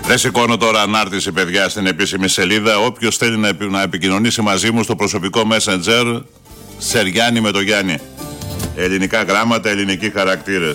Δεν σηκώνω τώρα ανάρτηση, παιδιά, στην επίσημη σελίδα. Όποιος θέλει να επικοινωνήσει μαζί μου στο προσωπικό Messenger, Σεριάννη με το Γιάννη. Ελληνικά γράμματα, ελληνικοί χαρακτήρες.